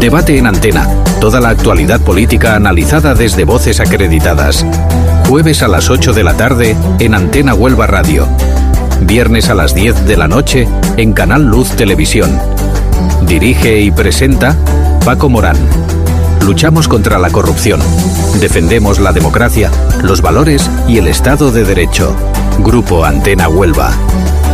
Debate en Antena. Toda la actualidad política analizada desde voces acreditadas. Jueves a las 8 de la tarde en Antena Huelva Radio. Viernes a las 10 de la noche en Canal Luz Televisión. Dirige y presenta Paco Morán. Luchamos contra la corrupción. Defendemos la democracia, los valores y el Estado de Derecho. Grupo Antena Huelva.